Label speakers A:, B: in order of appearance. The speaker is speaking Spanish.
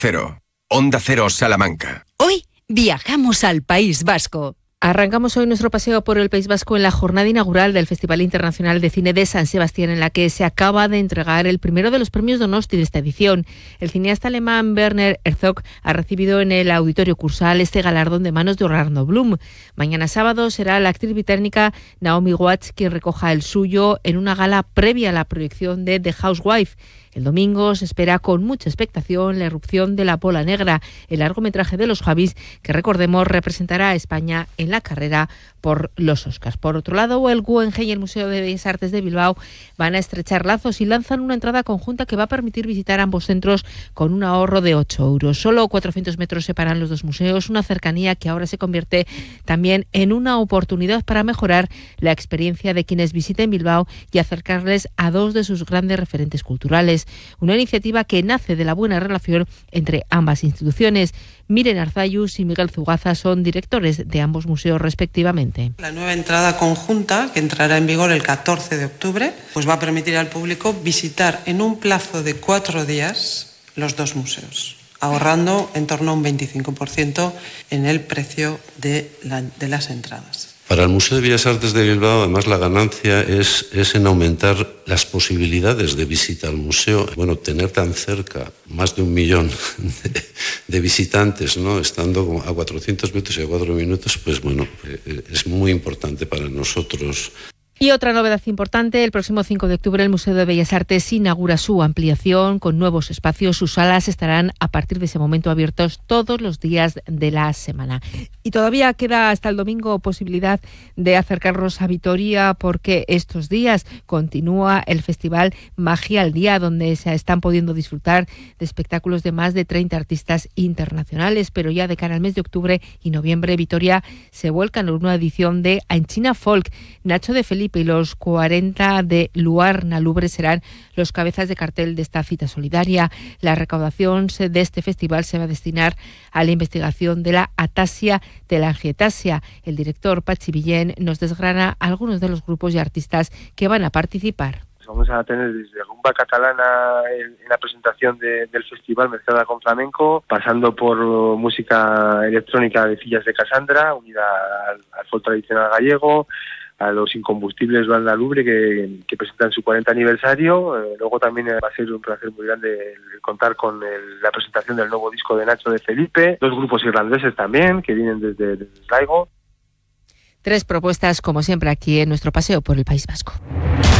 A: Cero. Onda Cero Salamanca.
B: Hoy viajamos al País Vasco.
C: Arrancamos hoy nuestro paseo por el País Vasco en la jornada inaugural del Festival Internacional de Cine de San Sebastián, en la que se acaba de entregar el primero de los premios Donosti de esta edición. El cineasta alemán Werner Herzog ha recibido en el Auditorio Cursal este galardón de manos de Orlando Bloom. Mañana sábado será la actriz británica Naomi Watts quien recoja el suyo en una gala previa a la proyección de The Housewife. El domingo se espera con mucha expectación la irrupción de La Bola Negra, el largometraje de los Javis, que recordemos representará a España en la carrera por los Oscars. Por otro lado, el Guggenheim y el Museo de Bellas Artes de Bilbao van a estrechar lazos y lanzan una entrada conjunta que va a permitir visitar ambos centros con un ahorro de 8 euros. Solo 400 metros separan los dos museos, una cercanía que ahora se convierte también en una oportunidad para mejorar la experiencia de quienes visiten Bilbao y acercarles a dos de sus grandes referentes culturales. Una iniciativa que nace de la buena relación entre ambas instituciones. Miren Arzayus y Miguel Zugaza son directores de ambos museos respectivamente.
D: La nueva entrada conjunta, que entrará en vigor el 14 de octubre, pues va a permitir al público visitar en un plazo de 4 días los dos museos, ahorrando en torno a un 25% en el precio de las entradas.
E: Para el Museo de Bellas Artes de Bilbao, además, la ganancia es en aumentar las posibilidades de visita al museo. Bueno, tener tan cerca más de 1 millón de visitantes, ¿no?, estando a 400 metros y a 4 minutos, pues bueno, es muy importante para nosotros.
C: Y otra novedad importante, el próximo 5 de octubre el Museo de Bellas Artes inaugura su ampliación con nuevos espacios. Sus salas estarán a partir de ese momento abiertos todos los días de la semana. Y todavía queda hasta el domingo posibilidad de acercarnos a Vitoria, porque estos días continúa el Festival Magia al Día, donde se están pudiendo disfrutar de espectáculos de más de 30 artistas internacionales. Pero ya de cara al mes de octubre y noviembre, Vitoria se vuelca en una edición de Aintzina Folk. Nacho de Felipe y los 40 de Luar Nalubre serán los cabezas de cartel de esta cita solidaria. La recaudación de este festival se va a destinar a la investigación de la atasia telangiectasia. El director Patxi Villén nos desgrana algunos de los grupos y artistas que van a participar.
F: Vamos a tener desde rumba catalana en la presentación del festival mezclada con flamenco, pasando por música electrónica de Fillas de Casandra, unida al folk tradicional gallego, a los Incombustibles Banda Lubre que presentan su 40 aniversario. Luego también va a ser un placer muy grande el contar con la presentación del nuevo disco de Nacho de Felipe, 2 grupos irlandeses también que vienen desde Sligo.
C: 3 propuestas como siempre aquí en nuestro paseo por el País Vasco.